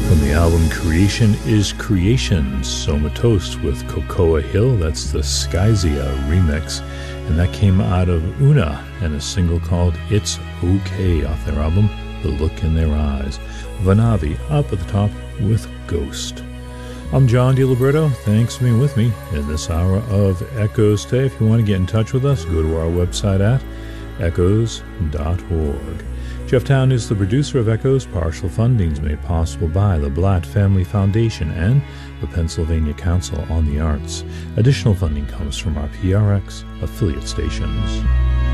From the album Creation is Creation, Soma Toast with Cocoa Hill, that's the Skyzia remix, and that came out of Una and a single called It's Okay off their album The Look in Their Eyes. Vanavi up at the top with Ghost. I'm John DiLiberto. Thanks for being with me in this hour of Echoes today. If you want to get in touch with us, go to our website at echoes.org. Jeff Town is the producer of Echoes. Partial funding is made possible by the Blatt Family Foundation and the Pennsylvania Council on the Arts. Additional funding comes from our PRX affiliate stations.